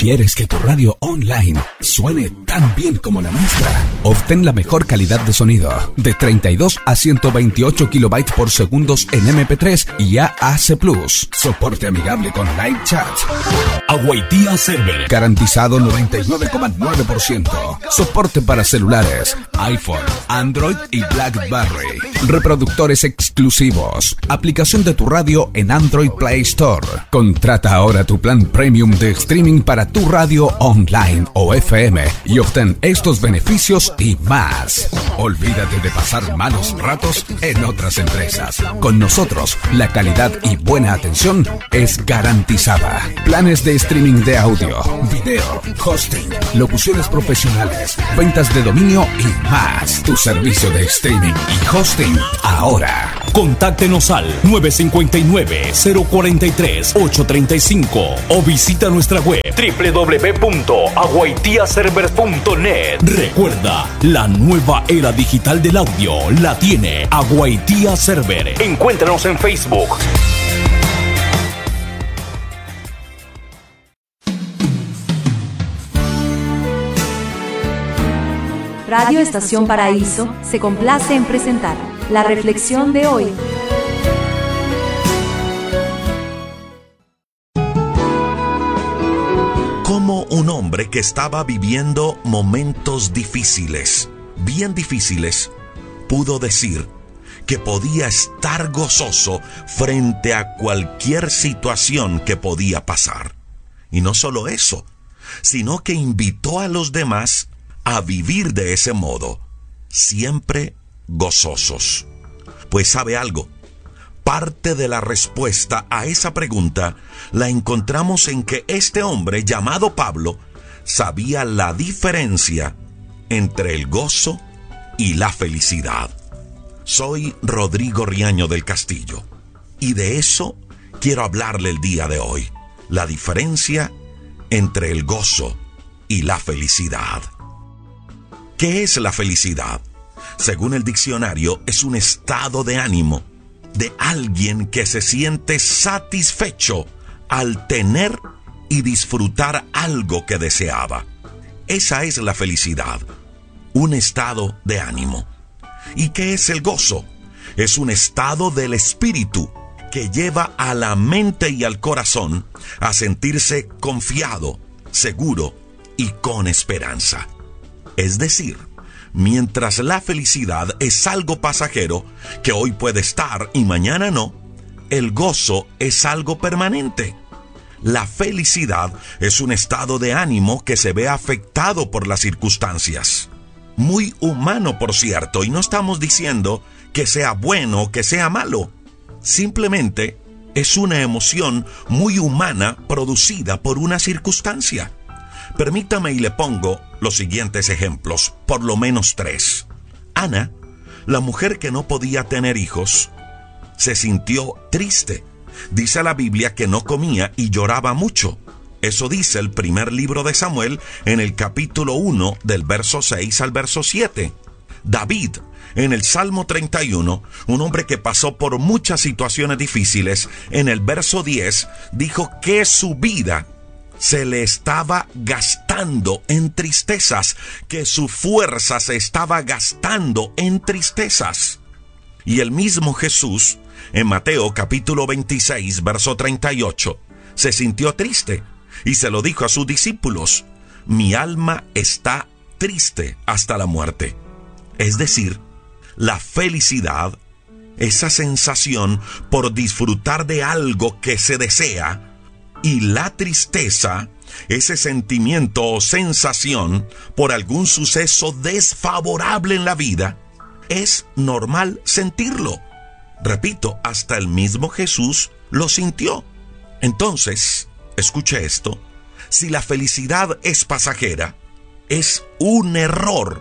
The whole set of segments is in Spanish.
¿Quieres que tu radio online suene tan bien como la nuestra? Obtén la mejor calidad de sonido de 32 a 128 kilobytes por segundos en MP3 y AAC+. Soporte amigable con live chat. Aguaitía Server. Garantizado 99,9%. Soporte para celulares, iPhone, Android y BlackBerry. Reproductores exclusivos. Aplicación de tu radio en Android Play Store. Contrata ahora tu plan premium de streaming para tu radio online o FM y obtén estos beneficios y más. Olvídate de pasar malos ratos en otras empresas. Con nosotros, la calidad y buena atención es garantizada. Planes de streaming de audio, video, hosting, locuciones profesionales, ventas de dominio y más. Tu servicio de streaming y hosting ahora. Contáctenos al 959-043-835 o visita nuestra web www.aguaitiaserver.net. Recuerda, la nueva era digital del audio la tiene Aguaitía Server. Encuéntranos en Facebook. Radio Estación Paraíso se complace en presentar la reflexión de hoy. Como un hombre que estaba viviendo momentos difíciles, bien difíciles, pudo decir que podía estar gozoso frente a cualquier situación que podía pasar. Y no solo eso, sino que invitó a los demás a vivir de ese modo, siempre gozosos. Pues ¿sabe algo? Parte de la respuesta a esa pregunta la encontramos en que este hombre llamado Pablo sabía la diferencia entre el gozo y la felicidad. Soy Rodrigo Riaño del Castillo y de eso quiero hablarle el día de hoy. La diferencia entre el gozo y la felicidad. ¿Qué es la felicidad? Según el diccionario, es un estado de ánimo de alguien que se siente satisfecho al tener y disfrutar algo que deseaba. Esa es la felicidad, un estado de ánimo. ¿Y qué es el gozo? Es un estado del espíritu que lleva a la mente y al corazón a sentirse confiado, seguro y con esperanza. Es decir, mientras la felicidad es algo pasajero que hoy puede estar y mañana no, el gozo es algo permanente. La felicidad es un estado de ánimo que se ve afectado por las circunstancias. Muy humano, por cierto, y no estamos diciendo que sea bueno o que sea malo. Simplemente es una emoción muy humana producida por una circunstancia. Permítame y le pongo los siguientes ejemplos, por lo menos 3. Ana, la mujer que no podía tener hijos, se sintió triste. Dice la Biblia que no comía y lloraba mucho. Eso dice el primer libro de Samuel en el capítulo 1 del verso 6 al verso 7. David, en el Salmo 31, un hombre que pasó por muchas situaciones difíciles, en el verso 10, dijo que su vida se le estaba gastando en tristezas, que su fuerza se estaba gastando en tristezas. Y el mismo Jesús, en Mateo capítulo 26, verso 38, se sintió triste y se lo dijo a sus discípulos: mi alma está triste hasta la muerte. Es decir, la felicidad, esa sensación por disfrutar de algo que se desea, y la tristeza, ese sentimiento o sensación por algún suceso desfavorable en la vida, es normal sentirlo. Repito, hasta el mismo Jesús lo sintió. Entonces, escuche esto, si la felicidad es pasajera, es un error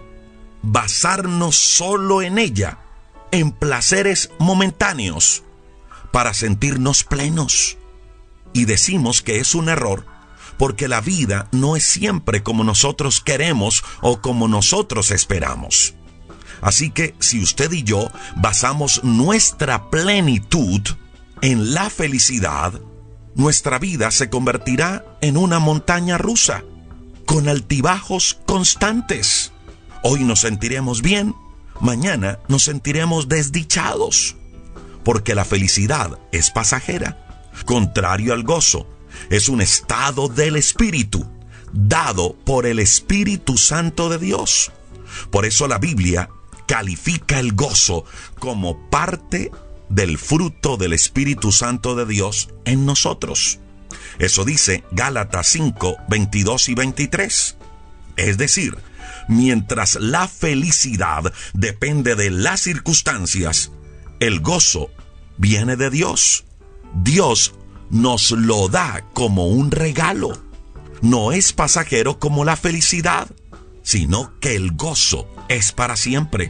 basarnos solo en ella, en placeres momentáneos, para sentirnos plenos. Y decimos que es un error porque la vida no es siempre como nosotros queremos o como nosotros esperamos. Así que si usted y yo basamos nuestra plenitud en la felicidad, nuestra vida se convertirá en una montaña rusa, con altibajos constantes. Hoy nos sentiremos bien, mañana nos sentiremos desdichados, porque la felicidad es pasajera. Contrario al gozo, es un estado del espíritu, dado por el Espíritu Santo de Dios. Por eso la Biblia califica el gozo como parte del fruto del Espíritu Santo de Dios en nosotros. Eso dice Gálatas 5, 22 y 23. Es decir, mientras la felicidad depende de las circunstancias, el gozo viene de Dios. Dios nos lo da como un regalo. No es pasajero como la felicidad, sino que el gozo es para siempre.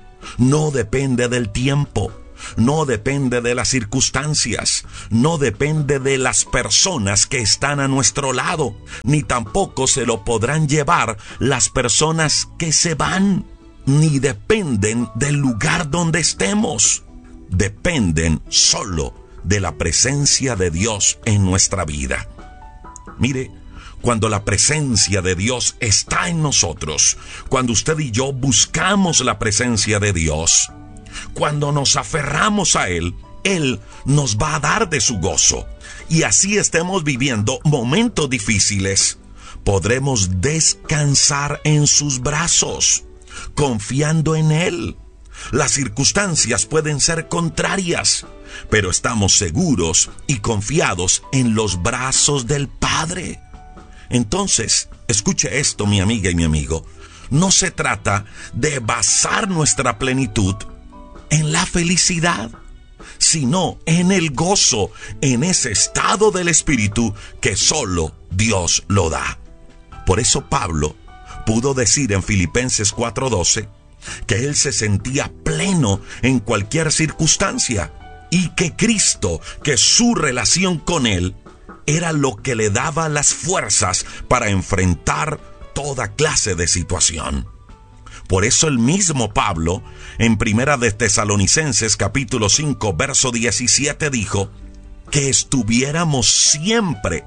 No depende del tiempo, no depende de las circunstancias, no depende de las personas que están a nuestro lado, ni tampoco se lo podrán llevar las personas que se van, ni dependen del lugar donde estemos. Dependen solo de la presencia de Dios en nuestra vida. Mire, cuando la presencia de Dios está en nosotros, cuando usted y yo buscamos la presencia de Dios, cuando nos aferramos a Él, Él nos va a dar de su gozo. Y así estemos viviendo momentos difíciles, podremos descansar en sus brazos, confiando en Él. Las circunstancias pueden ser contrarias, pero estamos seguros y confiados en los brazos del Padre. Entonces, escuche esto, mi amiga y mi amigo. No se trata de basar nuestra plenitud en la felicidad, sino en el gozo, en ese estado del espíritu que solo Dios lo da. Por eso Pablo pudo decir en Filipenses 4:12 que él se sentía pleno en cualquier circunstancia y que Cristo, que su relación con él, era lo que le daba las fuerzas para enfrentar toda clase de situación. Por eso el mismo Pablo, en Primera de Tesalonicenses capítulo 5, verso 17, dijo que estuviéramos siempre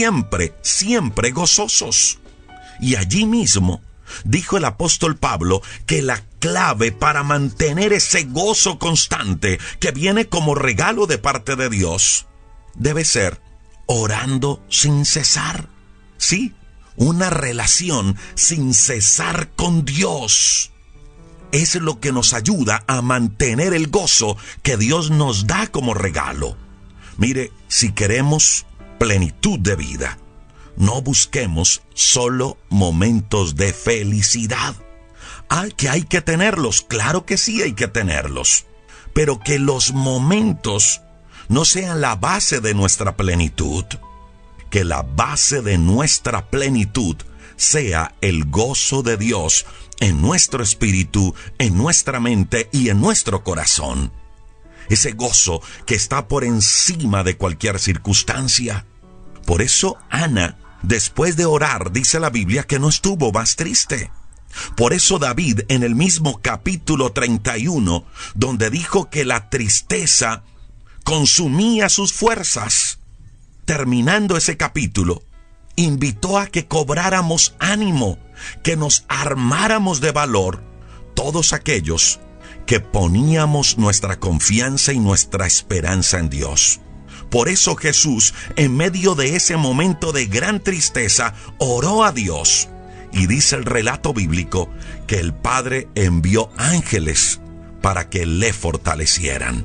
gozosos. Y allí mismo dijo el apóstol Pablo que la clave para mantener ese gozo constante que viene como regalo de parte de Dios debe ser orando sin cesar. Sí, una relación sin cesar con Dios es lo que nos ayuda a mantener el gozo que Dios nos da como regalo. Mire, si queremos plenitud de vida, no busquemos solo momentos de felicidad. Que hay que tenerlos, claro que sí hay que tenerlos, pero que los momentos no sean la base de nuestra plenitud. Que la base de nuestra plenitud sea el gozo de Dios en nuestro espíritu, en nuestra mente y en nuestro corazón. Ese gozo que está por encima de cualquier circunstancia. Por eso Ana, después de orar, dice la Biblia que no estuvo más triste. Por eso David, en el mismo capítulo 31, donde dijo que la tristeza consumía sus fuerzas, terminando ese capítulo, invitó a que cobráramos ánimo, que nos armáramos de valor, todos aquellos que poníamos nuestra confianza y nuestra esperanza en Dios. Por eso Jesús, en medio de ese momento de gran tristeza, oró a Dios. Y dice el relato bíblico que el Padre envió ángeles para que le fortalecieran.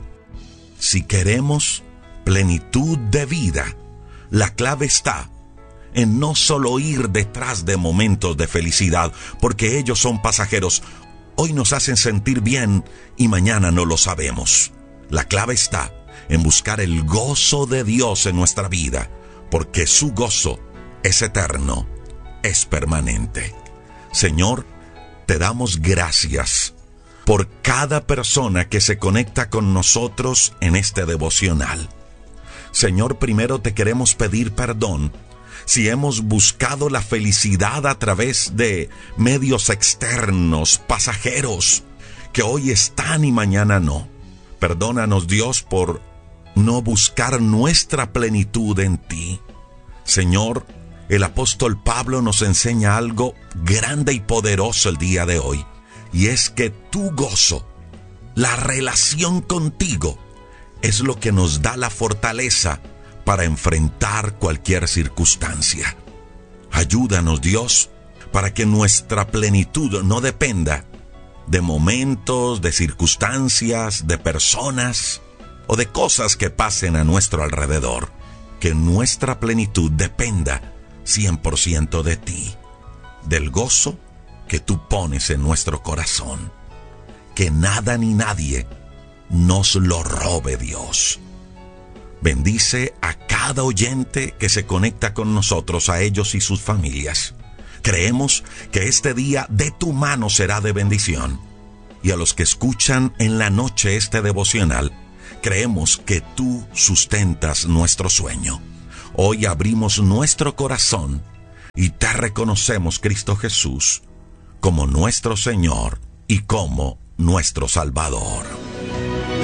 Si queremos plenitud de vida, la clave está en no solo ir detrás de momentos de felicidad, porque ellos son pasajeros. Hoy nos hacen sentir bien y mañana no lo sabemos. La clave está en buscar el gozo de Dios en nuestra vida, porque su gozo es eterno, es permanente. Señor, te damos gracias por cada persona que se conecta con nosotros en este devocional. Señor, primero te queremos pedir perdón si hemos buscado la felicidad a través de medios externos, pasajeros, que hoy están y mañana no. Perdónanos, Dios, por no buscar nuestra plenitud en ti. Señor, el apóstol Pablo nos enseña algo grande y poderoso el día de hoy, y es que tu gozo, la relación contigo, es lo que nos da la fortaleza para enfrentar cualquier circunstancia. Ayúdanos, Dios, para que nuestra plenitud no dependa de momentos, de circunstancias, de personas o de cosas que pasen a nuestro alrededor. Que nuestra plenitud dependa 100% de ti, del gozo que tú pones en nuestro corazón. Que nada ni nadie nos lo robe, Dios. Bendice a cada oyente que se conecta con nosotros, a ellos y sus familias. Creemos que este día de tu mano será de bendición. Y a los que escuchan en la noche este devocional, creemos que tú sustentas nuestro sueño. Hoy abrimos nuestro corazón y te reconocemos, Cristo Jesús, como nuestro Señor y como nuestro Salvador.